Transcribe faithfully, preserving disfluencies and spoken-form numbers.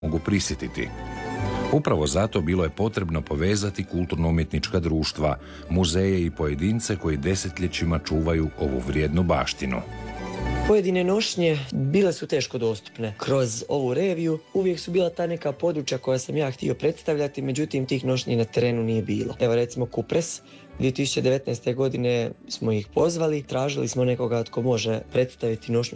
mogu prisjetiti. Upravo zato bilo je potrebno povezati kulturno-umjetnička društva, muzeje i pojedince koji desetljećima čuvaju ovu vrijednu baštinu. Pojedine nošnje bile su teško dostupne. Kroz ovu reviju uvijek su bila ta neka područja koja sam ja htio predstavljati, međutim tih nošnji na terenu nije bilo. Evo recimo Kupres, dvije tisuće devetnaeste. godine smo ih pozvali, tražili smo nekoga tko može predstaviti nošnju